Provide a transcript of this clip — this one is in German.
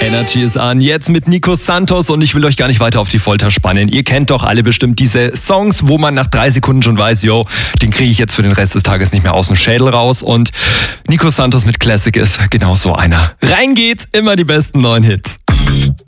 Energy ist an, jetzt mit Nico Santos und ich will euch gar nicht weiter auf die Folter spannen. Ihr kennt doch alle bestimmt diese Songs, wo man nach 3 Sekunden schon weiß, yo, den kriege ich jetzt für den Rest des Tages nicht mehr aus dem Schädel raus und Nico Santos mit Classic ist genau so einer. Rein geht's, immer die besten neuen Hits.